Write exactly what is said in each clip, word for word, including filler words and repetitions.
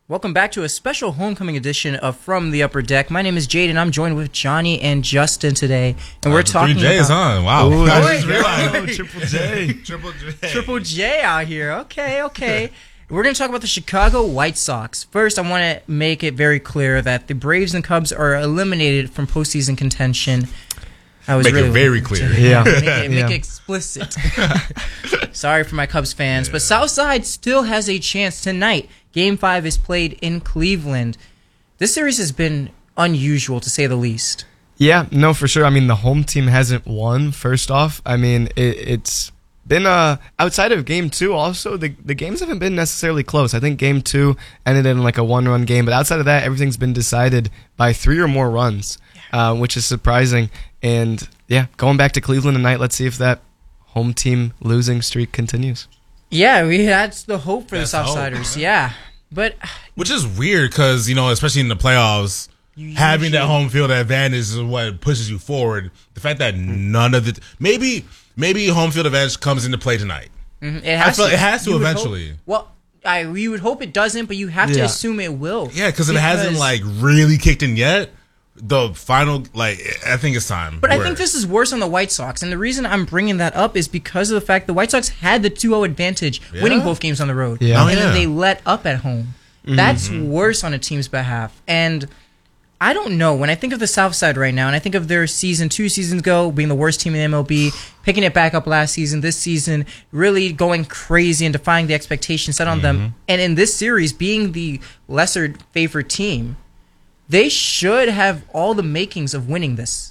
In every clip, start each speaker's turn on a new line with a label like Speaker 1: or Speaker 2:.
Speaker 1: Welcome back to a special homecoming edition of From the Upper Deck. My name is Jade, and I'm joined with Johnny and Justin today, and we're uh, talking
Speaker 2: three J's,
Speaker 1: about...
Speaker 2: huh? Wow.
Speaker 1: Ooh,
Speaker 2: I just realized. Oh, Triple J.
Speaker 1: Triple J. Triple J out here. Okay, okay. We're going to talk about the Chicago White Sox. First, I want to make it very clear that the Braves and Cubs are eliminated from postseason contention. I was
Speaker 2: make
Speaker 1: really
Speaker 2: it very clear.
Speaker 1: Yeah. Make, it, make
Speaker 3: yeah.
Speaker 1: it explicit. Sorry for my Cubs fans, yeah. But Southside still has a chance tonight. Game five is played in Cleveland. This series has been unusual, to say the least.
Speaker 3: Yeah, no, for sure. I mean, the home team hasn't won, first off. I mean, it, it's been, uh, outside of game two, also, the, the games haven't been necessarily close. I think game two ended in like a one-run game, but outside of that, everything's been decided by three or more runs, uh, which is surprising. And, yeah, going back to Cleveland tonight, let's see if that home team losing streak continues.
Speaker 1: Yeah, we that's the hope for
Speaker 2: That's
Speaker 1: the Southsiders, hope, yeah. But
Speaker 2: which is weird because, you know, especially in the playoffs, having that home field advantage is what pushes you forward. The fact that none of the maybe maybe home field advantage comes into play tonight.
Speaker 1: Mm-hmm. It has
Speaker 2: I feel
Speaker 1: to.
Speaker 2: It has to
Speaker 1: you
Speaker 2: eventually.
Speaker 1: Hope, well, I we would hope it doesn't, but you have
Speaker 3: yeah.
Speaker 1: to assume it will.
Speaker 2: Yeah, because it hasn't like really kicked in yet. The final, like, I think it's time.
Speaker 1: But
Speaker 2: Where?
Speaker 1: I think this is worse on the White Sox. And the reason I'm bringing that up is because of the fact the White Sox had the two oh advantage, yeah. winning both games on the road.
Speaker 3: Yeah.
Speaker 1: And
Speaker 2: oh, yeah.
Speaker 1: then they let up at home. Mm-hmm. That's worse on a team's behalf. And I don't know. When I think of the South Side right now, and I think of their season two seasons ago, being the worst team in the M L B, picking it back up last season, this season, really going crazy and defying the expectations set on mm-hmm. them. And in this series, being the lesser favored team, they should have all the makings of winning this.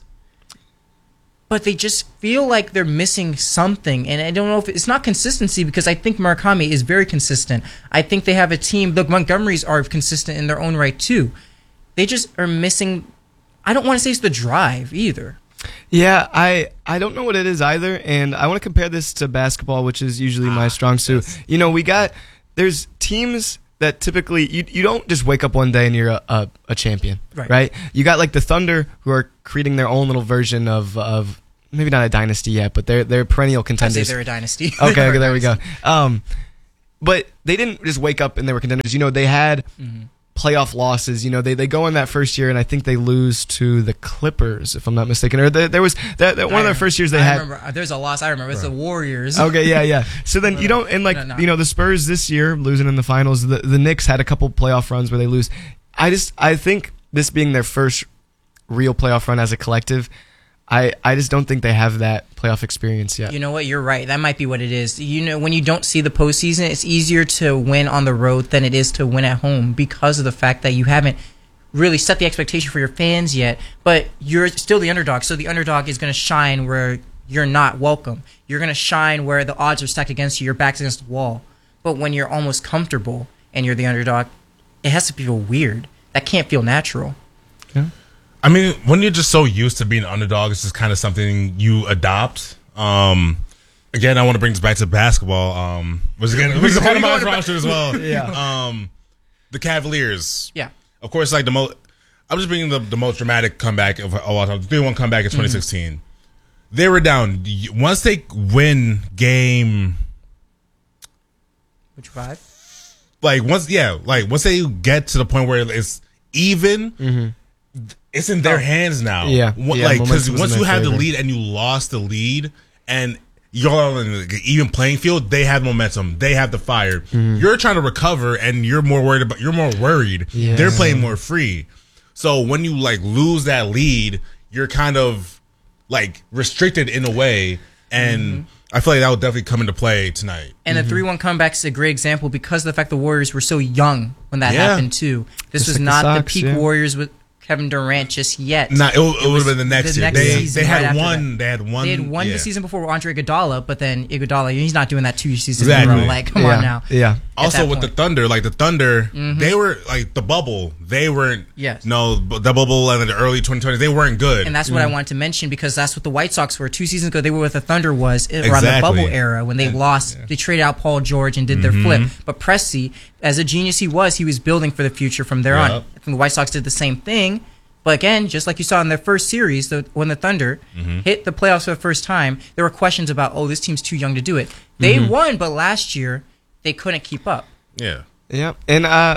Speaker 1: But they just feel like they're missing something. And I don't know if it's not consistency, because I think Murakami is very consistent. I think they have a team. The Montgomerys are consistent in their own right, too. They just are missing. I don't want to say it's the drive either.
Speaker 3: Yeah, I, I don't know what it is either. And I want to compare this to basketball, which is usually my strong suit. You know, we got, there's teams that typically you you don't just wake up one day and you're a, a, a champion,
Speaker 1: right.
Speaker 3: right? You got like the Thunder, who are creating their own little version of of maybe not a dynasty yet, but they're they're perennial contenders.
Speaker 1: I say they're a dynasty.
Speaker 3: Okay, okay, there we go. Um, but they didn't just wake up and they were contenders. You know, they had mm-hmm. playoff losses. You know, they, they go in that first year and I think they lose to the Clippers, if I'm not mistaken. Or the, there was that, that one I of their first years they
Speaker 1: I
Speaker 3: had.
Speaker 1: Remember, there's a loss. I remember it's the Warriors.
Speaker 3: Okay, yeah, yeah. So then you don't and like no, no. you know the Spurs this year losing in the finals. The the Knicks had a couple playoff runs where they lose. I just I think this being their first real playoff run as a collective, I, I just don't think they have that playoff experience yet.
Speaker 1: You know what? You're right. That might be what it is. You know, when you don't see the postseason, it's easier to win on the road than it is to win at home because of the fact that you haven't really set the expectation for your fans yet, but you're still the underdog. So the underdog is going to shine where you're not welcome. You're going to shine where the odds are stacked against you. Your back's against the wall. But when you're almost comfortable and you're the underdog, it has to feel weird. That can't feel natural.
Speaker 3: Yeah.
Speaker 2: I mean, when you're just so used to being an underdog, it's just kind of something you adopt. Um, again, I want to bring this back to basketball. Um, was again, was part of my roster as well.
Speaker 3: Yeah.
Speaker 2: Um, the Cavaliers.
Speaker 1: Yeah.
Speaker 2: Of course, like the most. I'm just bringing the, the most dramatic comeback of all time. The three one comeback in twenty sixteen. Mm-hmm. They were down once they win game.
Speaker 1: Which five?
Speaker 2: Like once, yeah, like once they get to the point where it's even. Mm-hmm. It's in their oh. hands now.
Speaker 3: Yeah.
Speaker 2: What,
Speaker 3: yeah
Speaker 2: like, because once you have
Speaker 3: favor.
Speaker 2: the lead and you lost the lead and you're on an even playing field, they have momentum. They have the fire. Mm. You're trying to recover and you're more worried about, you're more worried. Yes. They're playing more free. So when you like lose that lead, you're kind of like restricted in a way. And mm-hmm. I feel like that will definitely come into play tonight.
Speaker 1: And mm-hmm. the three one comeback is a great example because of the fact the Warriors were so young when that yeah. happened too. This just was like not the, Sox, the peak yeah. Warriors with Kevin Durant just yet.
Speaker 2: Nah, it, it, it would have been the next the year.
Speaker 1: Next
Speaker 2: they
Speaker 1: season
Speaker 2: they had
Speaker 1: right
Speaker 2: one. They had one.
Speaker 1: They had won
Speaker 2: yeah.
Speaker 1: the season before with Andre Iguodala, but then Iguodala, he's not doing that two seasons
Speaker 2: exactly.
Speaker 1: in a row. Like, come
Speaker 3: yeah.
Speaker 1: on now.
Speaker 3: Yeah.
Speaker 2: Also with point. the Thunder, like the Thunder, mm-hmm. they were like the bubble. They weren't.
Speaker 1: Yes.
Speaker 2: No, the bubble in the early twenty twenties, they weren't good.
Speaker 1: And that's what mm. I wanted to mention because that's what the White Sox were two seasons ago. They were what the Thunder was around
Speaker 2: exactly.
Speaker 1: the bubble era when they
Speaker 2: yeah.
Speaker 1: lost.
Speaker 2: Yeah.
Speaker 1: They traded out Paul George and did mm-hmm. their flip. But Presti, as a genius he was, he was building for the future from there yep. on. I think the White Sox did the same thing. But again, just like you saw in their first series, the, when the Thunder mm-hmm. hit the playoffs for the first time, there were questions about, oh, this team's too young to do it. They mm-hmm. won, but last year they couldn't keep up.
Speaker 2: Yeah.
Speaker 3: Yeah. And uh,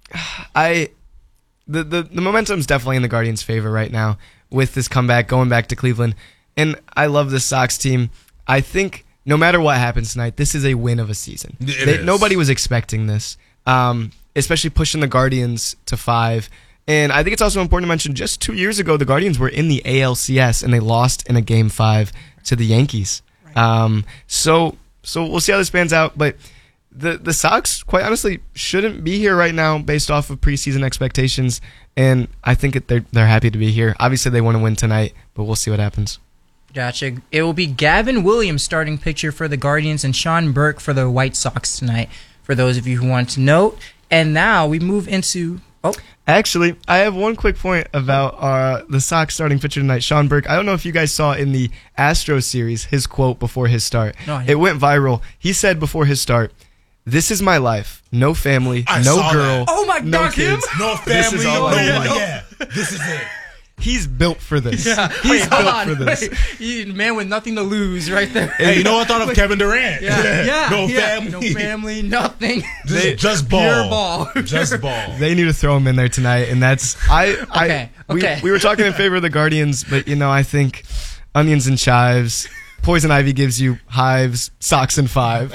Speaker 3: I the the the momentum's definitely in the Guardians' favor right now with this comeback, going back to Cleveland, and I love the Sox team. I think no matter what happens tonight, this is a win of a season. They, nobody was expecting this, um, especially pushing the Guardians to five. And I think it's also important to mention, just two years ago, the Guardians were in the A L C S and they lost in a game five to the Yankees. Right. Um, so so we'll see how this pans out. But the the Sox, quite honestly, shouldn't be here right now based off of preseason expectations. And I think it, they're they're happy to be here. Obviously, they want to win tonight, but we'll see what happens.
Speaker 1: Gotcha. It will be Gavin Williams starting pitcher for the Guardians and Sean Burke for the White Sox tonight, for those of you who want to note. And now we move into... Oh,
Speaker 3: actually, I have one quick point about uh, the Sox starting pitcher tonight, Sean Burke. I don't know if you guys saw in the Astros series his quote before his start. No, it went viral. He said before his start, "This is my life. No family,
Speaker 2: I
Speaker 3: no girl,
Speaker 2: that.
Speaker 1: Oh my
Speaker 3: no
Speaker 1: God,
Speaker 3: kids.
Speaker 1: him?
Speaker 2: No family, no,
Speaker 3: no,
Speaker 2: yeah. This is it."
Speaker 3: He's built for this.
Speaker 1: Yeah.
Speaker 3: He's
Speaker 1: Wait,
Speaker 3: built
Speaker 1: on.
Speaker 3: for this.
Speaker 1: Wait. He, man with nothing to lose right there.
Speaker 2: Hey, you know what I thought of? Kevin Durant.
Speaker 1: Yeah, yeah.
Speaker 2: No
Speaker 1: yeah.
Speaker 2: family.
Speaker 1: No family, nothing.
Speaker 2: Just,
Speaker 3: They,
Speaker 2: just ball.
Speaker 1: Pure ball.
Speaker 2: Just ball.
Speaker 3: They need to throw him in there tonight, and that's I. I
Speaker 1: Okay, okay.
Speaker 3: We, we were talking in favor of the Guardians, but you know I think onions and chives, poison ivy gives you hives, socks and five.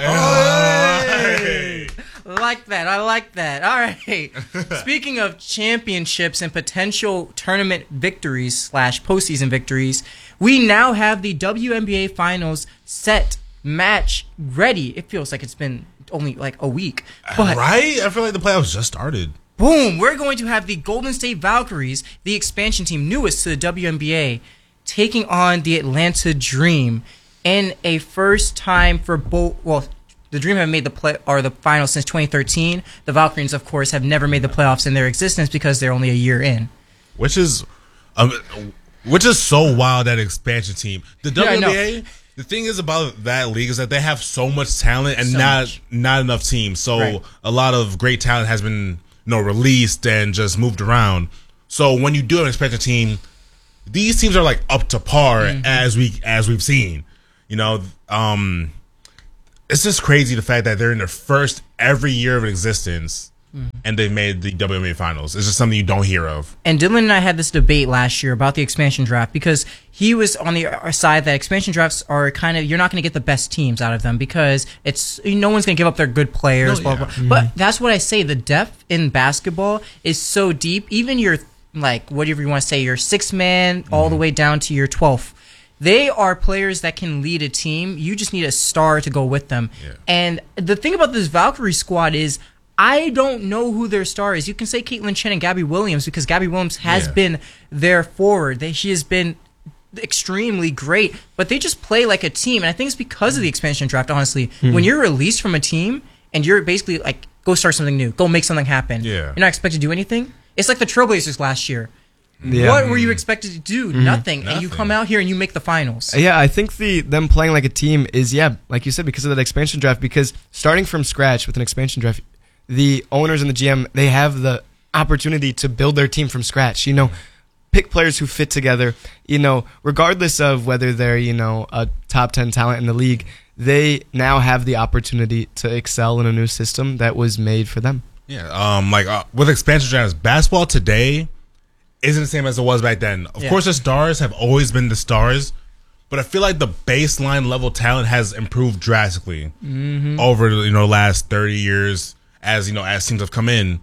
Speaker 2: Hey.
Speaker 1: Like that. I like that. All right. Speaking of championships and potential tournament victories slash postseason victories, we now have the W N B A Finals set match ready. It feels like it's been only like a week, but
Speaker 2: Right? I feel like the playoffs just started.
Speaker 1: boom, we're going to have the Golden State Valkyries, the expansion team newest to the W N B A, taking on the Atlanta Dream in a first time for both. Well, the Dream have made the play or the finals since twenty thirteen. The Valkyries, of course, have never made the playoffs in their existence because they're only a year in.
Speaker 2: Which is, um, which is so wild, that expansion team. The
Speaker 1: Yeah, I
Speaker 2: W N B A. The thing is about that league is that they have so much talent and
Speaker 1: So
Speaker 2: not
Speaker 1: much.
Speaker 2: not enough teams. So
Speaker 1: Right.
Speaker 2: a lot of great talent has been, you know, released and just moved around. So when you do have an expansion team, these teams are like up to par
Speaker 1: Mm-hmm.
Speaker 2: as we as we've seen. You know, um, it's just crazy the fact that they're in their first every year of existence. And they made the W N B A Finals. It's just something you don't hear of.
Speaker 1: And Dylan and I had this debate last year about the expansion draft because he was on the side that expansion drafts are kind of, you're not going to get the best teams out of them because it's no one's going to give up their good players.
Speaker 2: No,
Speaker 1: blah,
Speaker 2: yeah.
Speaker 1: blah, blah. But that's what I say. The depth in basketball is so deep. Even your, like, whatever you want to say, your sixth man all the way down to your twelfth. They are players that can lead a team. You just need a star to go with them.
Speaker 2: Yeah.
Speaker 1: And the thing about this Valkyrie squad is I don't know who their star is. You can say Caitlin Chen and Gabby Williams because Gabby Williams has
Speaker 2: Yeah.
Speaker 1: been their forward. They, she has been extremely great, but they just play like a team. And I think it's because of the expansion draft, honestly.
Speaker 2: Hmm.
Speaker 1: When you're released from a team and you're basically like, go start something new, go make something happen.
Speaker 2: Yeah.
Speaker 1: You're not expected to do anything. It's like the Trailblazers last year.
Speaker 3: Yeah.
Speaker 1: What were you expected to do? Nothing. And you
Speaker 2: Nothing.
Speaker 1: come out here and you make the finals.
Speaker 3: Yeah, I think the them playing like a team is, yeah, like you said, because of that expansion draft. Because starting from scratch with an expansion draft, the owners and the G M, they have the opportunity to build their team from scratch. You know, pick players who fit together. You know, regardless of whether they're, you know, a top ten talent in the league, they now have the opportunity to excel in a new system that was made for them.
Speaker 2: Yeah, um, like uh, with expansion drafts, basketball today isn't the same as it was back then. Of
Speaker 1: Yeah.
Speaker 2: course, the stars have always been the stars, but I feel like the baseline level talent has improved drastically
Speaker 1: Mm-hmm.
Speaker 2: over you know the last thirty years as you know as teams have come in,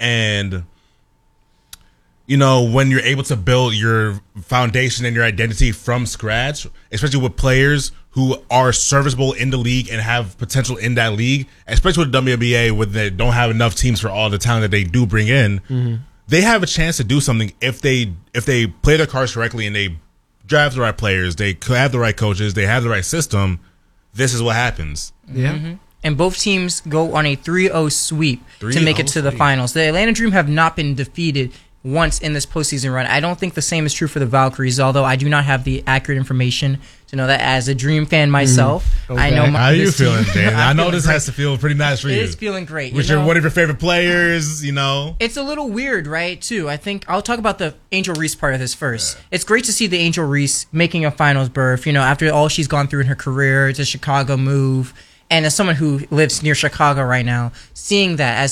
Speaker 2: and you know when you're able to build your foundation and your identity from scratch, especially with players who are serviceable in the league and have potential in that league, especially with the W N B A, where they don't have enough teams for all the talent that they do bring in. Mm-hmm. They have a chance to do something if they if they play their cards correctly and they draft the right players, they have the right coaches, they have the right system. This is what happens.
Speaker 3: Yeah.
Speaker 1: And both teams go on a three oh sweep to make it
Speaker 2: three oh
Speaker 1: to the
Speaker 2: sweep.
Speaker 1: finals. The Atlanta Dream have not been defeated once in this postseason run. I don't think the same is true for the Valkyries, although I do not have the accurate information to know that. As a Dream fan myself,
Speaker 3: Okay.
Speaker 1: I know my,
Speaker 2: How are you
Speaker 1: this
Speaker 2: feeling,
Speaker 1: team-
Speaker 2: Dan?
Speaker 1: I'm
Speaker 2: I know
Speaker 1: feeling
Speaker 2: this
Speaker 1: great.
Speaker 2: has to feel pretty nice for
Speaker 1: It
Speaker 2: you.
Speaker 1: is feeling great.
Speaker 2: Which
Speaker 1: you
Speaker 2: are
Speaker 1: know?
Speaker 2: one of your favorite players, you know?
Speaker 1: It's a little weird, right, too. I think I'll talk about the Angel Reese part of this first. Yeah. It's great to see the Angel Reese making a finals berth, you know, after all she's gone through in her career, to Chicago move. And as someone who lives near Chicago right now, seeing that as it's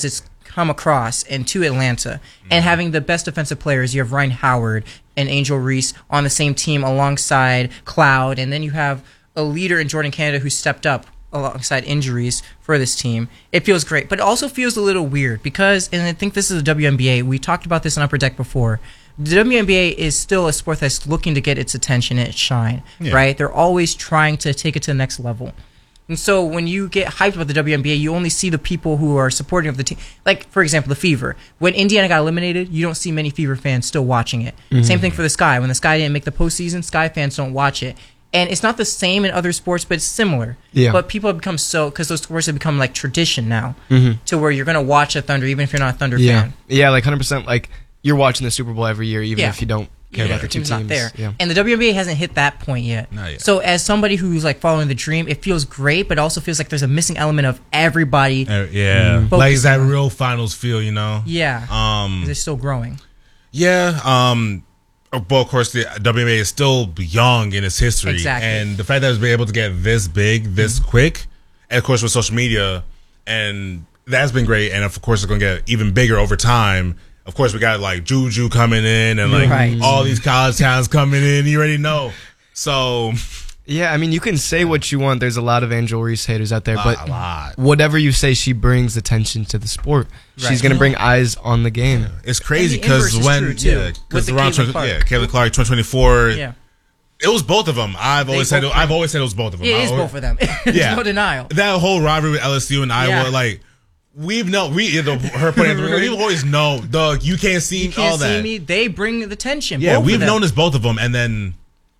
Speaker 1: come across into Atlanta and having the best defensive players. You have Ryan Howard and Angel Reese on the same team alongside Cloud, and then you have a leader in Jordan Canada who stepped up alongside injuries for this team. It feels great, but it also feels a little weird because, and I think this is the W N B A, we talked about this on Upper Deck before, the W N B A is still a sport that's looking to get its attention and its shine, yeah. right? They're always trying to take it to the next level. And so when you get hyped about the W N B A, you only see the people who are supporting of the team. Like, for example, the Fever. When Indiana got eliminated, you don't see many Fever fans still watching it. Mm-hmm. Same thing for the Sky. When the Sky didn't make the postseason, Sky fans don't watch it. And it's not the same in other sports, but it's similar. Yeah. But people have become so, because those sports have become like tradition now, mm-hmm. to where you're going to watch a Thunder even if you're not a Thunder
Speaker 3: yeah.
Speaker 1: fan.
Speaker 3: Yeah, like one hundred percent. Like, you're watching the Super Bowl every year, even
Speaker 1: yeah.
Speaker 3: if you don't care yeah. about the two teams.
Speaker 1: Not there.
Speaker 3: Yeah.
Speaker 1: And the W N B A hasn't hit that point yet.
Speaker 2: Not yet.
Speaker 1: So as somebody who's like following the dream, it feels great, but it also feels like there's a missing element of everybody.
Speaker 2: Uh, yeah. Mm-hmm. Like that real finals feel, you know?
Speaker 1: Yeah. Um, they're still growing.
Speaker 2: Yeah. Um, Well, of course, the W N B A is still young in its history.
Speaker 1: Exactly.
Speaker 2: And the fact that it's been able to get this big, this mm-hmm. quick, and of course with social media, and that's been great. And of course, it's going to get even bigger over time. Of course, we got like Juju coming in and like right. all these college towns coming in. You already know. So...
Speaker 3: Yeah, I mean, you can say what you want. There's a lot of Angel Reese haters out there,
Speaker 2: a
Speaker 3: but
Speaker 2: lot.
Speaker 3: Whatever you say, she brings attention to the sport. Right. She's going to bring eyes on the game.
Speaker 2: Yeah. It's crazy because when yeah, because around Caitlin Clark. yeah, Caitlin Clark twenty twenty-four, yeah. it was both of them. I've always they said it, I've always said it was both of them.
Speaker 1: Yeah, it is both of them. There's yeah, no denial.
Speaker 2: That whole rivalry with L S U and Iowa, yeah. like. We've known we the, her putting the we've always known the you can't see
Speaker 1: you can't
Speaker 2: all that.
Speaker 1: See me. They bring the tension.
Speaker 2: Yeah,
Speaker 1: both
Speaker 2: we've known this both of them, and then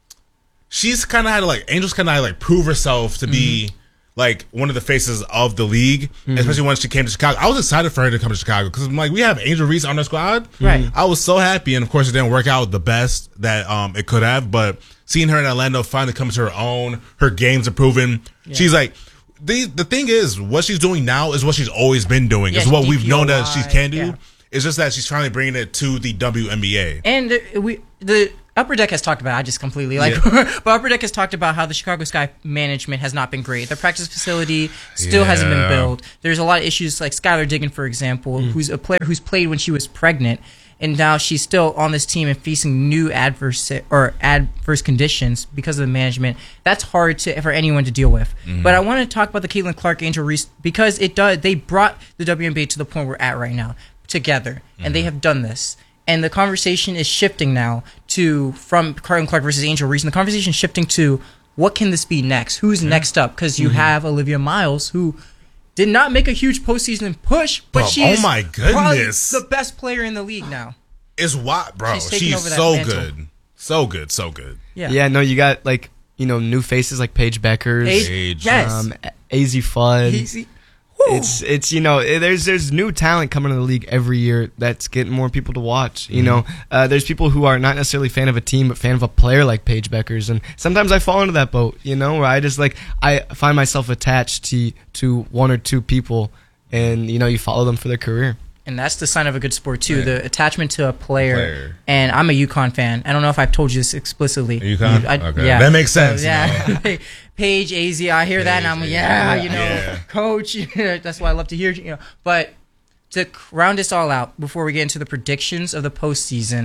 Speaker 2: she's kind of had to like Angel's kind of like prove herself to be mm-hmm. like one of the faces of the league, mm-hmm. especially when she came to Chicago. I was excited for her to come to Chicago because I'm like we have Angel Reese on the squad.
Speaker 1: Right.
Speaker 2: I was so happy, and of course it didn't work out the best that um it could have, but seeing her in Orlando finally come to her own, her game's improving. Yeah. She's like. The the thing is, what she's doing now is what she's always been doing. Yes, it's what D P O Y, we've known that she can do. Yeah. It's just that she's trying to bring it to the W N B A.
Speaker 1: And we the Upper Deck has talked about. I just completely like, yeah. but Upper Deck has talked about how the Chicago Sky management has not been great. The practice facility still yeah. hasn't been built. There's a lot of issues, like Skylar Diggin, for example, mm. who's a player who's played when she was pregnant. And now she's still on this team and facing new adverse or adverse conditions because of the management. That's hard to for anyone to deal with. Mm-hmm. But I want to talk about the Caitlin Clark, Angel Reese, because it does. They brought the W N B A to the point we're at right now together, mm-hmm. and they have done this. And the conversation is shifting now to from Caitlin Clark versus Angel Reese, and the conversation is shifting to what can this be next? Who's mm-hmm. next up? Because you mm-hmm. have Olivia Miles, who did not make a huge postseason push, but
Speaker 2: bro,
Speaker 1: she's
Speaker 2: oh my goodness.
Speaker 1: the best player in the league now.
Speaker 2: It's what, bro. She's, she's so mantle. good. So good, so good.
Speaker 3: Yeah. Yeah, no, you got like, you know, new faces like Paige Beckers.
Speaker 2: Paige.
Speaker 1: Yes.
Speaker 3: Um, A Z Fudd. Easy. It's it's you know there's there's new talent coming to the league every year that's getting more people to watch. You mm-hmm. know, uh, there's people who are not necessarily fan of a team but fan of a player like Paige Beckers, and sometimes I fall into that boat. You know, where I just like I find myself attached to to one or two people, and you know you follow them for their career.
Speaker 1: And that's the sign of a good sport too. Right. The attachment to a player. player. And I'm a UConn fan. I don't know if I've told you this explicitly.
Speaker 2: UConn.
Speaker 1: I,
Speaker 2: okay.
Speaker 1: Yeah.
Speaker 2: That makes sense.
Speaker 1: So, yeah. Paige, A Z, I hear Paige, that, and I'm like, yeah, you know, yeah. coach. That's why I love to hear. You know, but to round this all out before we get into the predictions of the postseason,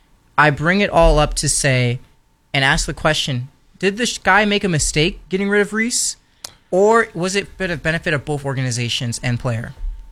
Speaker 1: I bring it all up to say and ask the question: did this guy make a mistake getting rid of Reese, or was it for the benefit of both organizations and player?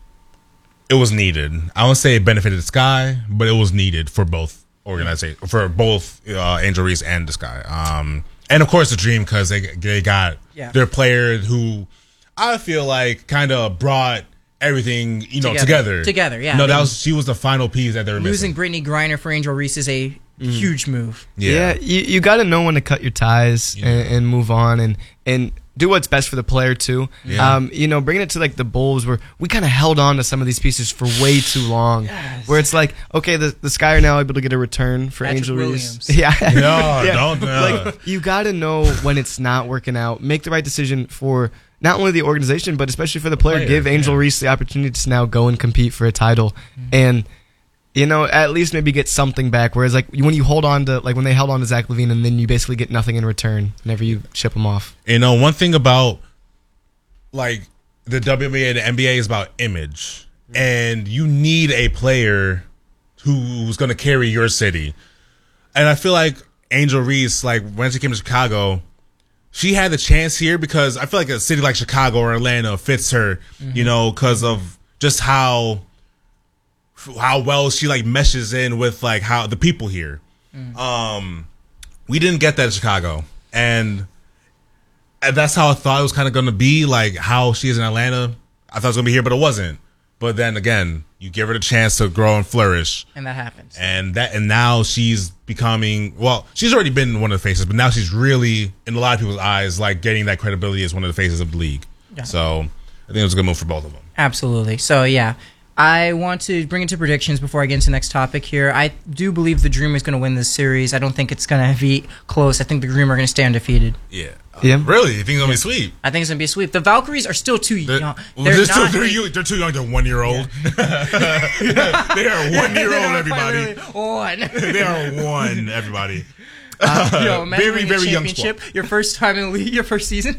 Speaker 2: It was needed. I won't say it benefited the Sky, but it was needed for both organizations, for both uh, Angel Reese and the Sky. Um, and of course, the Dream, because they they got yeah. their player who I feel like kind of brought everything you know together.
Speaker 1: Together, together yeah.
Speaker 2: No, that was she was the final piece that they were
Speaker 1: losing.
Speaker 2: missing.
Speaker 1: Brittany Griner for Angel Reese is a mm. huge move.
Speaker 3: Yeah, yeah you you got to know when to cut your ties yeah. and, and move on and and. do what's best for the player too. Yeah. Um, you know, bringing it to like the Bulls where we kind of held on to some of these pieces for way too long. Yes. Where it's like, okay, the the Sky are now able to get a return for
Speaker 1: Patrick
Speaker 3: Angel
Speaker 1: Williams.
Speaker 3: Reese. Yeah,
Speaker 2: no, yeah. don't. No.
Speaker 3: Like you got to know when it's not working out. Make the right decision for not only the organization but especially for the player. player Give Angel yeah. Reese the opportunity to now go and compete for a title mm-hmm. and. You know, at least maybe get something back. Whereas, like, when you hold on to, like, when they held on to Zach LaVine and then you basically get nothing in return whenever you ship them off.
Speaker 2: You know, one thing about, like, the W N B A and the N B A is about image. and you need a player who's going to carry your city. And I feel like Angel Reese, like when she came to Chicago, she had the chance here because I feel like a city like Chicago or Atlanta fits her, mm-hmm. you know, because of just how how well she like meshes in with like how the people here. Mm. Um, we didn't get that in Chicago, and, and that's how I thought it was kind of going to be, like how she is in Atlanta. I thought it was going to be here, but it wasn't. But then again, you give her the chance to grow and flourish,
Speaker 1: and that happens.
Speaker 2: And that, and now she's becoming, well, she's already been one of the faces, but now she's really, in a lot of people's eyes, like getting that credibility as one of the faces of the league. Yeah. So I think it was a good move for both of them.
Speaker 1: Absolutely. So yeah, I want to bring it to predictions before I get into the next topic here. I do believe the Dream is going to win this series. I don't think it's going to be close. I think the Dream are going to stay undefeated.
Speaker 2: Yeah. Yeah. Really? You think it's going to be sweep?
Speaker 1: I think it's going to be a sweep. The Valkyries are still too
Speaker 2: they're,
Speaker 1: young.
Speaker 2: Well,
Speaker 1: They're,
Speaker 2: they're,
Speaker 1: not,
Speaker 2: still, they're, they're too young. They're one year old. Yeah. They are one year old, everybody.
Speaker 1: One.
Speaker 2: They are one, everybody.
Speaker 1: Uh, yo, imagine
Speaker 2: very, very young
Speaker 1: championship. Your first time in the league, your first season.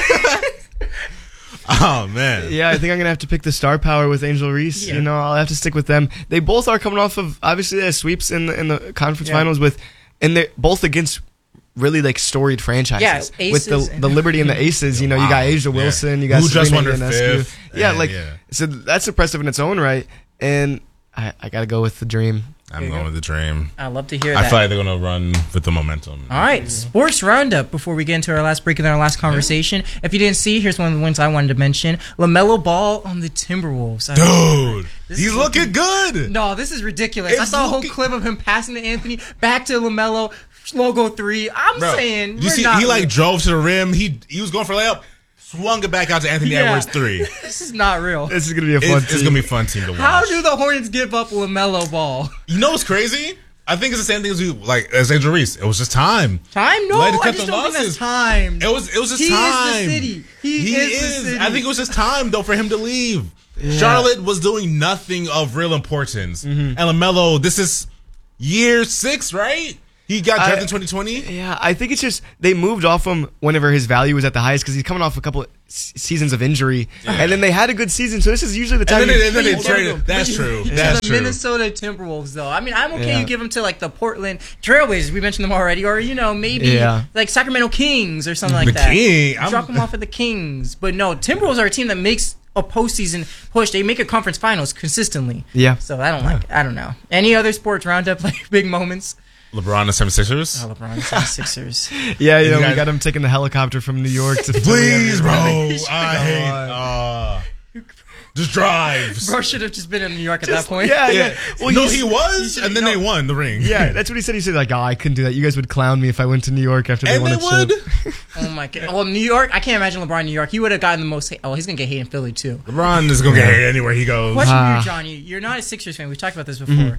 Speaker 2: Oh man,
Speaker 3: yeah, I think I'm gonna have to pick the star power with Angel Reese. Yeah. You know, I'll have to stick with them. They both are coming off of obviously their sweeps in the in the conference yeah. finals with, and they're both against really like storied franchises.
Speaker 1: Yeah,
Speaker 3: with the the Liberty and the Aces. You know, wow. you got Asia Wilson, yeah. you got
Speaker 2: who just won
Speaker 3: her
Speaker 2: fifth.
Speaker 3: Yeah, like yeah. so that's impressive in its own right. And I I gotta go with the Dream.
Speaker 2: I'm going go. with the Dream.
Speaker 1: I love to hear
Speaker 2: I
Speaker 1: that.
Speaker 2: I feel like they're going to run with the momentum.
Speaker 1: All right, sports roundup before we get into our last break and our last conversation. Yeah. If you didn't see, here's one of the ones I wanted to mention. LaMelo Ball on the Timberwolves. I
Speaker 2: Dude, he's looking, looking good.
Speaker 1: No, this is ridiculous. It's I saw looking... a whole clip of him passing to Anthony, back to LaMelo, logo three. I'm
Speaker 2: Bro,
Speaker 1: saying,
Speaker 2: you see, he like drove to the rim. He he was going for a layup. Swung it back out to Anthony yeah. Edwards three.
Speaker 1: This is not real.
Speaker 3: This is gonna be a fun.
Speaker 2: It's,
Speaker 3: team.
Speaker 2: it's gonna be a fun team to watch.
Speaker 1: How do the Hornets give up LaMelo Ball?
Speaker 2: You know what's crazy? I think it's the same thing as we like as Angel Reese. It was just time.
Speaker 1: Time? No, I just don't think that's time.
Speaker 2: It was. It was just
Speaker 1: he
Speaker 2: time.
Speaker 1: He is the city. He,
Speaker 2: he
Speaker 1: is,
Speaker 2: is.
Speaker 1: the city.
Speaker 2: I think it was just time though for him to leave. Yeah. Charlotte was doing nothing of real importance, mm-hmm. and LaMelo. This is year six, right? He got drafted in twenty twenty?
Speaker 3: Yeah, I think it's just they moved off him whenever his value was at the highest because he's coming off a couple of seasons of injury. Yeah. And then they had a good season, so this is usually the time.
Speaker 2: And then, they, and then they traded. That's true. That's
Speaker 1: the
Speaker 2: true.
Speaker 1: Minnesota Timberwolves, though. I mean, I'm okay yeah. you give them to like the Portland Trailblazers. We mentioned them already. Or, you know, maybe yeah. like Sacramento Kings or something like
Speaker 2: the
Speaker 1: that.
Speaker 2: King.
Speaker 1: Drop them off at the Kings. But no, Timberwolves are a team that makes a postseason push. They make a conference finals consistently.
Speaker 3: Yeah.
Speaker 1: So I don't like I don't know. Any other sports roundup, like big moments?
Speaker 2: LeBron and the seventy-sixers?
Speaker 1: Oh, LeBron and the seventy-sixers.
Speaker 3: yeah, you know, guys... we got him taking the helicopter from New York to
Speaker 2: Please, bro. I hate uh, just drive.
Speaker 1: Bro should have just been in New York at just, that point.
Speaker 3: Yeah, yeah.
Speaker 2: Well, no, he was, and then no. they won the ring.
Speaker 3: Yeah, that's what he said. He said, like, oh, I couldn't do that. You guys would clown me if I went to New York after they
Speaker 2: and
Speaker 3: won
Speaker 2: they
Speaker 3: a
Speaker 2: would.
Speaker 3: chip.
Speaker 1: Oh, my God. Well, New York, I can't imagine LeBron in New York. He would have gotten the most hate. Oh, he's going to get hate in Philly, too.
Speaker 2: LeBron is going to get hate anywhere he goes.
Speaker 1: Question for you, Johnny. You're not a Sixers fan. We've talked about this before. Mm-hmm.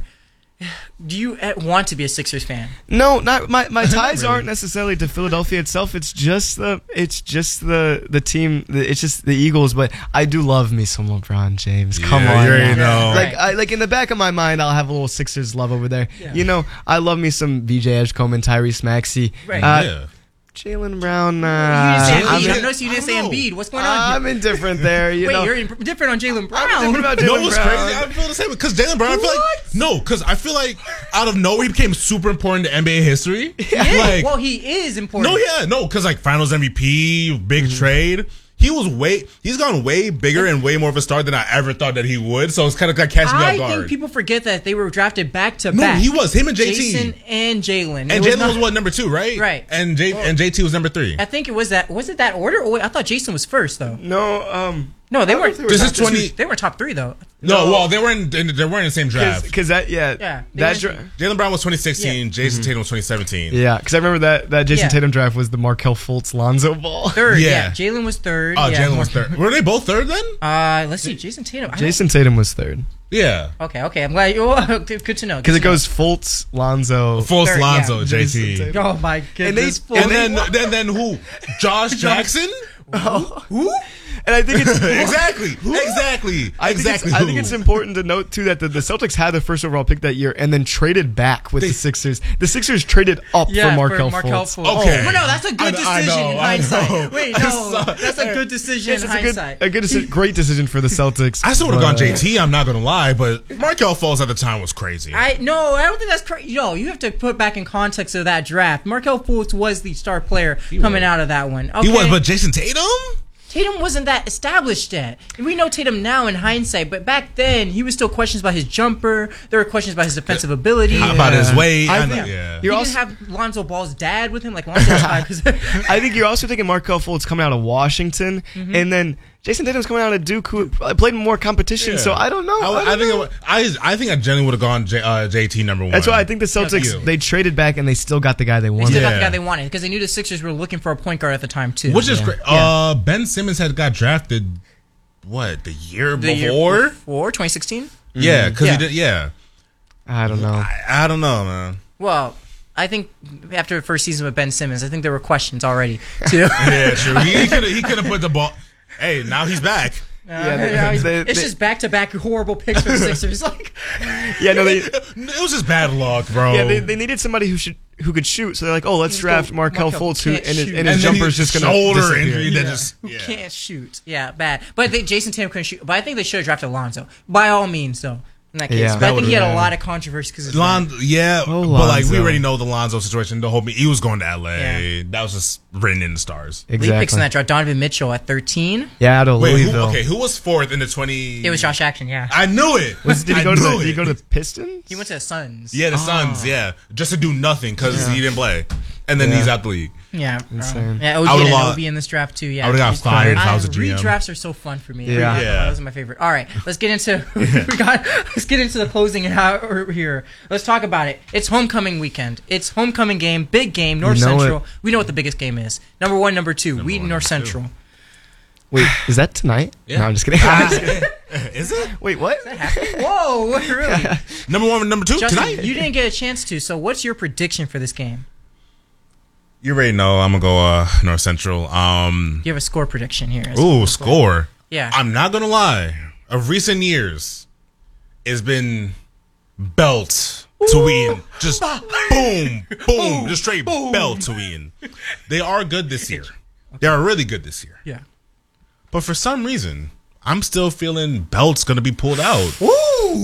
Speaker 1: Do you want to be a Sixers fan?
Speaker 3: No, not my my ties really. aren't necessarily to Philadelphia itself. It's just the it's just the the team. It's just the Eagles. But I do love me some LeBron James.
Speaker 2: Yeah,
Speaker 3: Come on,
Speaker 2: you already know.
Speaker 3: Like I like in the back of my mind, I'll have a little Sixers love over there. Yeah. You know, I love me some V J Edgecombe and Tyrese Maxey.
Speaker 1: Right.
Speaker 3: Uh,
Speaker 2: yeah.
Speaker 3: Jaylen Brown. Uh,
Speaker 1: you didn't say Embiid.
Speaker 3: I
Speaker 1: I noticed you didn't say Embiid. What's going on?
Speaker 3: I'm indifferent there. You
Speaker 1: Wait,
Speaker 3: know.
Speaker 1: you're different on Jaylen Brown.
Speaker 3: I'm different about Jaylen
Speaker 2: No, it's
Speaker 3: Brown.
Speaker 2: crazy. I feel the same because Jaylen Brown. I feel like no, because I feel like out of nowhere he became super important to N B A history.
Speaker 1: Yeah.
Speaker 2: Like,
Speaker 1: well, he is important.
Speaker 2: No, yeah, no, because like Finals M V P, big mm-hmm. trade. He was way. He's gone way bigger and way more of a star than I ever thought that he would. So it's kind of like catching me off guard.
Speaker 1: I think people forget that they were drafted back to
Speaker 2: no,
Speaker 1: back.
Speaker 2: No, he was him and J T.
Speaker 1: Jason and Jaylen.
Speaker 2: And Jaylen was what, number two, right?
Speaker 1: Right.
Speaker 2: And J well, and J T was number three.
Speaker 1: I think it was that. Was it that order? Or wait, I thought Jason was first though.
Speaker 3: No, um,
Speaker 1: no, they weren't.
Speaker 3: They were this
Speaker 2: is twenty.
Speaker 1: They were top three though.
Speaker 2: No, no, well, they weren't. They weren't in the same draft.
Speaker 3: Because that, yeah,
Speaker 1: yeah.
Speaker 3: That dra-
Speaker 2: Jaylen Brown was twenty sixteen.
Speaker 1: Yeah.
Speaker 2: Jason
Speaker 3: mm-hmm.
Speaker 2: Tatum was twenty seventeen.
Speaker 3: Yeah, because I remember that that Jason
Speaker 1: yeah.
Speaker 3: Tatum draft was the Markelle Fultz Lonzo Ball.
Speaker 1: Third, yeah. yeah. Jaylen was third.
Speaker 2: Oh,
Speaker 1: yeah.
Speaker 2: Jaylen was third. Were they both third then?
Speaker 1: Uh, let's see. Jason Tatum.
Speaker 3: Jason Tatum was third.
Speaker 2: Yeah.
Speaker 1: Okay. Okay. I'm glad. Oh, good to know.
Speaker 3: Because it goes Fultz, Lonzo,
Speaker 2: Fultz,
Speaker 1: third,
Speaker 2: Lonzo,
Speaker 1: yeah.
Speaker 2: J T.
Speaker 1: Oh my goodness.
Speaker 2: And, they, and then then then who? Josh Jackson.
Speaker 1: Oh. Who?
Speaker 3: And I think it's
Speaker 2: exactly, exactly,
Speaker 3: I think,
Speaker 2: exactly.
Speaker 3: it's, I think it's important to note too that the, the Celtics had the first overall pick that year and then traded back with
Speaker 2: They-
Speaker 3: the Sixers. The Sixers traded up
Speaker 1: Yeah,
Speaker 3: for Markel
Speaker 1: Markel
Speaker 3: Fultz.
Speaker 1: Fultz.
Speaker 2: Okay.
Speaker 1: Oh, no, that's a good
Speaker 2: I- I
Speaker 1: decision
Speaker 2: know,
Speaker 1: in
Speaker 2: I
Speaker 1: hindsight.
Speaker 2: know.
Speaker 1: Wait,
Speaker 2: I
Speaker 1: no,
Speaker 2: saw-
Speaker 1: that's a good decision
Speaker 3: Yes,
Speaker 1: in
Speaker 3: it's a good,
Speaker 1: hindsight.
Speaker 3: a good, deci- great decision for the Celtics.
Speaker 2: I still would have
Speaker 3: but,
Speaker 2: gone J
Speaker 3: uh,
Speaker 2: T. I'm not gonna lie, but Markel Fultz at the time was crazy.
Speaker 1: I no, I don't think that's crazy. Yo, you have to put back in context of that draft. Markel Fultz was the star player coming
Speaker 2: was.
Speaker 1: out of that one. Okay.
Speaker 2: He was, but Jason Tatum.
Speaker 1: Tatum wasn't that established yet. And we know Tatum now in hindsight, but back then he was still questions about his jumper. There were questions about his defensive ability.
Speaker 2: How about his weight?
Speaker 3: I
Speaker 2: I know,
Speaker 3: think-
Speaker 2: yeah.
Speaker 1: He
Speaker 3: You're
Speaker 1: didn't
Speaker 3: also-
Speaker 1: have Lonzo Ball's dad with him, like Lonzo's dad. 'cause-
Speaker 3: I think you're also thinking Markel Fultz coming out of Washington,
Speaker 1: Mm-hmm.
Speaker 3: and then Jason Tatum's coming out of Duke, who played more competition.
Speaker 2: Yeah.
Speaker 3: So I don't know.
Speaker 2: I,
Speaker 3: I,
Speaker 2: I
Speaker 3: don't
Speaker 2: think
Speaker 3: know.
Speaker 2: it, wa- I I think I generally would have gone J, uh, J T number one.
Speaker 3: That's why I think the Celtics
Speaker 2: you.
Speaker 3: they traded back and they still got the guy they
Speaker 1: They
Speaker 3: wanted.
Speaker 1: still got the
Speaker 2: Yeah.
Speaker 1: guy they wanted because they knew the Sixers were looking for a point guard at the time too.
Speaker 2: which is
Speaker 3: Yeah.
Speaker 2: great. Uh, Ben Simmons had got drafted. What the year
Speaker 1: the year
Speaker 2: before?
Speaker 1: before twenty sixteen.
Speaker 2: Yeah, because
Speaker 1: Yeah.
Speaker 2: he did. Yeah,
Speaker 3: I don't know.
Speaker 2: I, I don't know, man.
Speaker 1: Well, I think after the first season with Ben Simmons, I think there were questions already too.
Speaker 2: Yeah, true. He could he could have put the ball. Hey, now he's back.
Speaker 3: Yeah, they-
Speaker 1: Yeah,
Speaker 3: they-
Speaker 1: it's
Speaker 3: they-
Speaker 1: just back to back horrible picks for the Sixers. Like,
Speaker 3: Yeah, no, they
Speaker 2: It was just bad luck, bro.
Speaker 3: yeah they, they needed somebody who should who could shoot. So they're like, oh, let's
Speaker 1: Just
Speaker 3: draft
Speaker 1: go-
Speaker 3: Markel
Speaker 1: Markel
Speaker 3: Fultz, who
Speaker 1: can't
Speaker 3: and his,
Speaker 1: shoot.
Speaker 3: and his
Speaker 2: And then
Speaker 3: jumper's
Speaker 2: he-
Speaker 3: just gonna
Speaker 2: shoulder
Speaker 3: disappear.
Speaker 2: injury that
Speaker 1: yeah,
Speaker 2: just
Speaker 1: who
Speaker 2: yeah.
Speaker 1: can't shoot? Yeah, bad. But they, Jason Tatum couldn't shoot. But I think they should have drafted Lonzo by all means, though. In that case,
Speaker 3: Yeah.
Speaker 1: but
Speaker 3: That
Speaker 1: I think he had a
Speaker 3: would've-
Speaker 1: lot of controversy because
Speaker 2: Lon, yeah,
Speaker 3: Oh,
Speaker 2: but like we
Speaker 3: Lonzo.
Speaker 2: already know the Lonzo situation. The whole he was going to L A.
Speaker 1: Yeah.
Speaker 2: That was just written in the stars.
Speaker 1: lead picks in
Speaker 3: Exactly.
Speaker 1: that draft. Donovan Mitchell at thirteen.
Speaker 3: Yeah, out of
Speaker 2: Wait, who,
Speaker 3: Louisville.
Speaker 2: okay, who was fourth in the twenty?
Speaker 1: It was Josh Jackson. Yeah,
Speaker 2: I knew it.
Speaker 3: Was, did he
Speaker 2: I
Speaker 3: go to the,
Speaker 2: knew
Speaker 3: did he
Speaker 2: it.
Speaker 3: go to the Pistons?
Speaker 1: he went to the Suns.
Speaker 2: Yeah, the Suns. Yeah, just to do nothing because he didn't play, and then
Speaker 3: Yeah.
Speaker 2: he's out the league.
Speaker 1: Yeah, bro.
Speaker 3: Insane.
Speaker 1: Yeah, O G
Speaker 2: I would've
Speaker 1: and
Speaker 2: lo-
Speaker 1: O B in this draft too. Yeah,
Speaker 2: I would've got
Speaker 1: He's
Speaker 2: fired
Speaker 1: cool.
Speaker 2: if I was a G M.
Speaker 1: Redrafts are so fun for me.
Speaker 3: Yeah.
Speaker 1: Redrafts,
Speaker 2: Yeah.
Speaker 1: those are my favorite. All right, let's get into we got let's get into the closing and how or here. Let's talk about it. It's homecoming weekend. It's homecoming game, big game. North
Speaker 3: You know
Speaker 1: Central.
Speaker 3: it.
Speaker 1: We know what the biggest game is. Number one, number two.
Speaker 2: Number
Speaker 1: Wheaton,
Speaker 2: one,
Speaker 1: North
Speaker 2: number two.
Speaker 1: Central.
Speaker 3: Wait, is that tonight?
Speaker 2: Yeah.
Speaker 3: No, I'm just kidding.
Speaker 2: Is it
Speaker 3: Wait, what?
Speaker 1: Whoa, really?
Speaker 2: number one and number two
Speaker 1: Justin,
Speaker 2: tonight?
Speaker 1: you didn't get a chance to. So, what's your prediction for this game?
Speaker 2: You already know I'm gonna go uh, North Central. Um,
Speaker 1: You have a score prediction here.
Speaker 2: ooh, score.
Speaker 1: Yeah.
Speaker 2: I'm not gonna lie. Of recent years, it's been belt to win. Just boom, boom, just straight belt to win. They are good this year. They are really good this year.
Speaker 1: Yeah.
Speaker 2: But for some reason, I'm still feeling belt's gonna be pulled out.
Speaker 1: Woo!